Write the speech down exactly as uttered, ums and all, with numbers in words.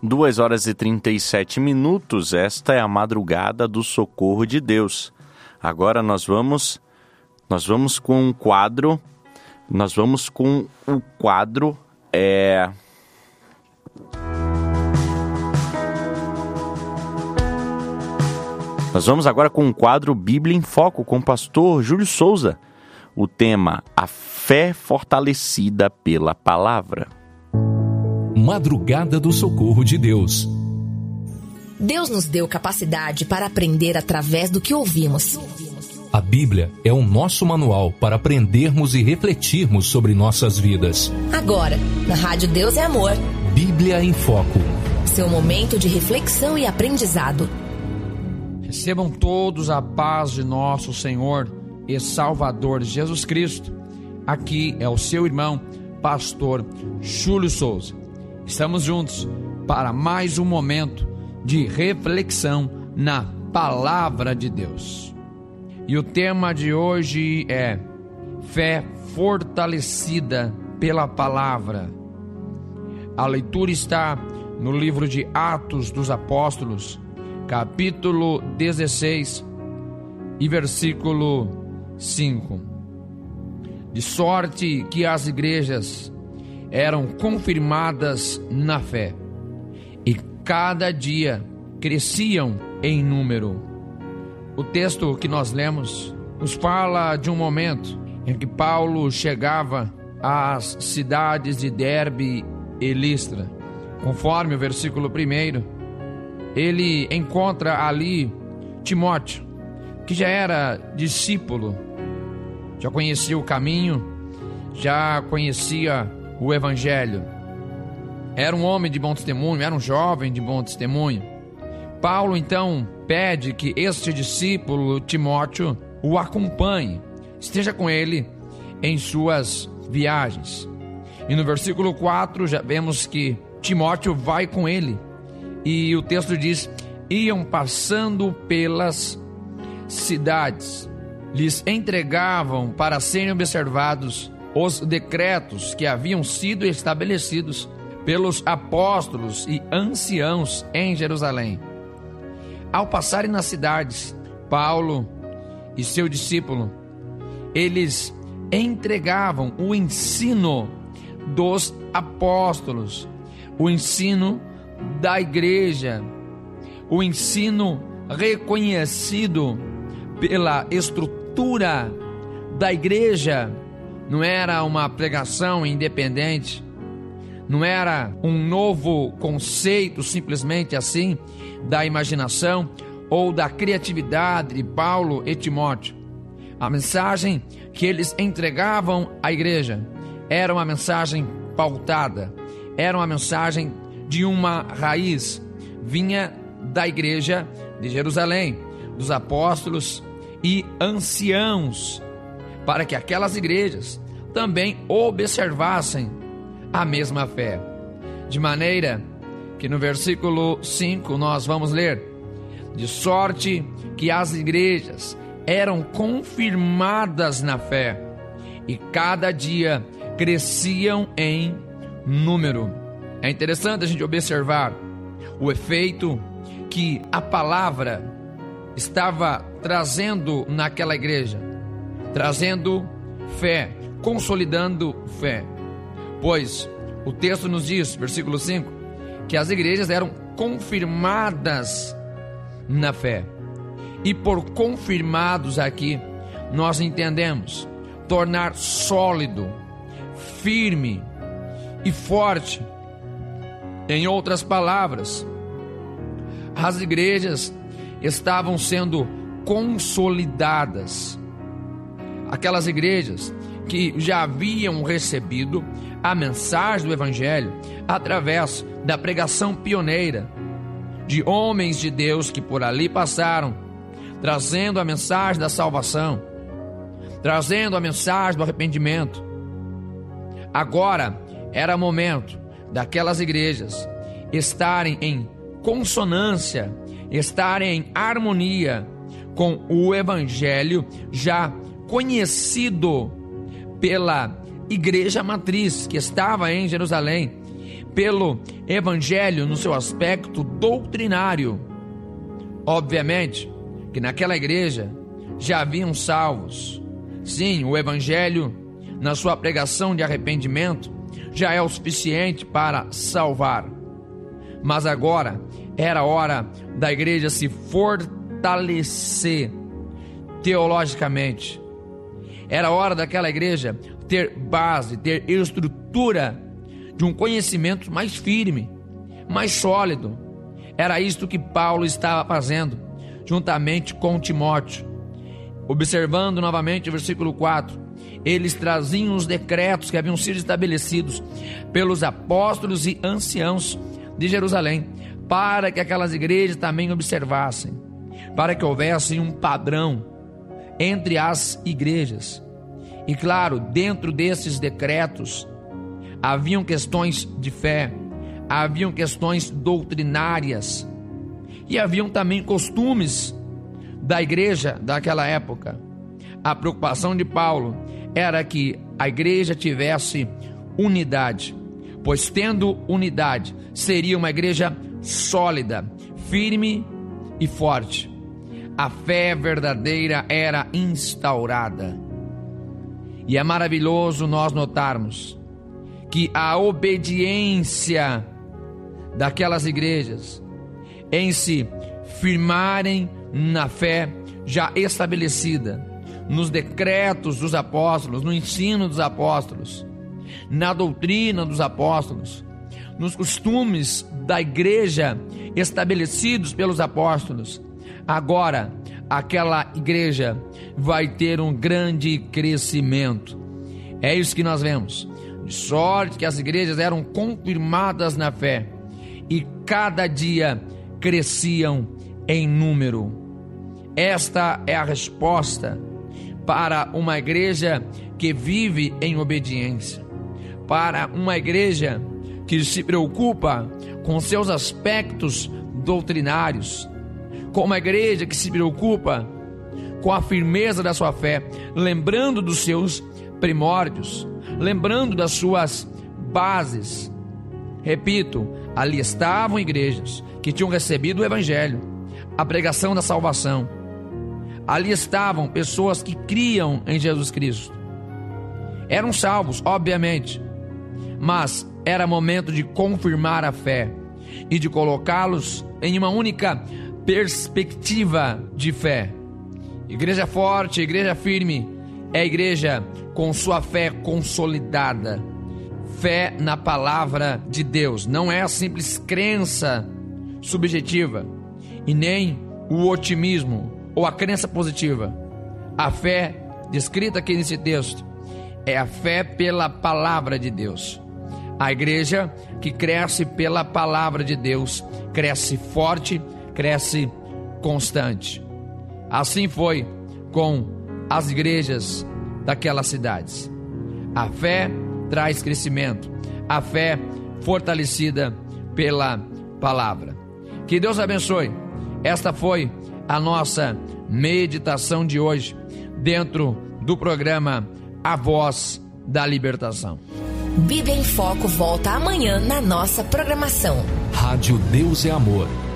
duas horas e trinta e sete minutos, esta é a madrugada do socorro de Deus. Agora nós vamos, nós vamos com um quadro, nós vamos com o quadro, é... Nós vamos agora com um quadro Bíblia em Foco com o pastor Júlio Souza. O tema, a fé fortalecida pela palavra. Madrugada do Socorro de Deus. Deus nos deu capacidade para aprender através do que ouvimos. A Bíblia é o nosso manual para aprendermos e refletirmos sobre nossas vidas. Agora, na Rádio Deus é Amor. Bíblia em Foco. Seu momento de reflexão e aprendizado. Recebam todos a paz de nosso Senhor e Salvador Jesus Cristo. Aqui é o seu irmão, pastor Júlio Souza. Estamos juntos para mais um momento de reflexão na Palavra de Deus. E o tema de hoje é fé fortalecida pela Palavra. A leitura está no livro de Atos dos Apóstolos, capítulo dezesseis e versículo cinco. De sorte que as igrejas eram confirmadas na fé e cada dia cresciam em número. O texto que nós lemos nos fala de um momento em que Paulo chegava às cidades de Derbe e Listra. Conforme o versículo primeiro, ele encontra ali Timóteo, que já era discípulo, já conhecia o caminho, já conhecia o evangelho. Era um homem de bom testemunho, era um jovem de bom testemunho. Paulo então pede que este discípulo, Timóteo, o acompanhe, esteja com ele em suas viagens. E no versículo quatro já vemos que Timóteo vai com ele. E o texto diz: iam passando pelas cidades, lhes entregavam para serem observados os decretos que haviam sido estabelecidos pelos apóstolos e anciãos em Jerusalém. Ao passarem nas cidades, Paulo e seu discípulo, eles entregavam o ensino dos apóstolos, o ensino da igreja, o ensino reconhecido pela estrutura da igreja. Não era uma pregação independente, não era um novo conceito simplesmente assim da imaginação ou da criatividade de Paulo e Timóteo. A mensagem que eles entregavam à igreja era uma mensagem pautada, era uma mensagem de uma raiz, vinha da igreja de Jerusalém, dos apóstolos e anciãos, para que aquelas igrejas também observassem a mesma fé. De maneira que no versículo cinco nós vamos ler: de sorte que as igrejas eram confirmadas na fé e cada dia cresciam em número. É interessante a gente observar o efeito que a palavra estava trazendo naquela igreja, trazendo fé, consolidando fé. Pois o texto nos diz, versículo cinco, que as igrejas eram confirmadas na fé. E por confirmados aqui, nós entendemos tornar sólido, firme e forte. Em outras palavras, as igrejas estavam sendo consolidadas. Aquelas igrejas que já haviam recebido a mensagem do evangelho através da pregação pioneira de homens de Deus que por ali passaram, trazendo a mensagem da salvação, trazendo a mensagem do arrependimento. Agora era momento daquelas igrejas estarem em consonância, estarem em harmonia com o evangelho já conhecido pela igreja matriz que estava em Jerusalém, pelo evangelho no seu aspecto doutrinário. Obviamente que naquela igreja já haviam salvos. Sim, o evangelho, na sua pregação de arrependimento, já é o suficiente para salvar. Mas agora era hora da igreja se fortalecer teologicamente. Era hora daquela igreja ter base, ter estrutura de um conhecimento mais firme, mais sólido. Era isto que Paulo estava fazendo, juntamente com Timóteo. Observando novamente o versículo quatro, eles traziam os decretos que haviam sido estabelecidos pelos apóstolos e anciãos de Jerusalém, para que aquelas igrejas também observassem, para que houvesse um padrão entre as igrejas. E claro, dentro desses decretos haviam questões de fé, haviam questões doutrinárias e haviam também costumes da igreja daquela época. A preocupação de Paulo era que a igreja tivesse unidade, pois tendo unidade, seria uma igreja sólida, firme e forte. A fé verdadeira era instaurada. E é maravilhoso nós notarmos que a obediência daquelas igrejas em se firmarem na fé já estabelecida, nos decretos dos apóstolos, no ensino dos apóstolos, na doutrina dos apóstolos, nos costumes da igreja estabelecidos pelos apóstolos. Agora, aquela igreja vai ter um grande crescimento. É isso que nós vemos. De sorte que as igrejas eram confirmadas na fé e cada dia cresciam em número. Esta é a resposta para uma igreja que vive em obediência, para uma igreja que se preocupa com seus aspectos doutrinários, com uma igreja que se preocupa com a firmeza da sua fé, lembrando dos seus primórdios, lembrando das suas bases. Repito, ali estavam igrejas que tinham recebido o evangelho, a pregação da salvação. Ali estavam pessoas que criam em Jesus Cristo. Eram salvos, obviamente, mas era momento de confirmar a fé e de colocá-los em uma única perspectiva de fé. Igreja forte, igreja firme, é a igreja com sua fé consolidada. Fé na palavra de Deus, não é a simples crença subjetiva e nem o otimismo ou a crença positiva. A fé descrita aqui nesse texto é a fé pela palavra de Deus. A igreja que cresce pela palavra de Deus cresce forte, cresce constante. Assim foi com as igrejas daquelas cidades. A fé traz crescimento, a fé fortalecida pela palavra. Que Deus abençoe. Esta foi a nossa meditação de hoje, dentro do programa A Voz da Libertação. Bíblia em Foco volta amanhã na nossa programação. Rádio Deus é Amor.